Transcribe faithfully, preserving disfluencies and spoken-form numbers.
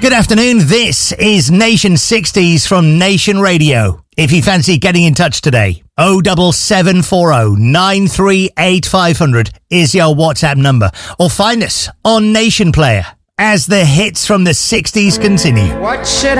Good afternoon, this is Nation sixties from Nation Radio. If you fancy getting in touch today, oh seven seven four oh nine three eight five hundred is your WhatsApp number, or find us on Nation Player as the hits from the sixties continue. What should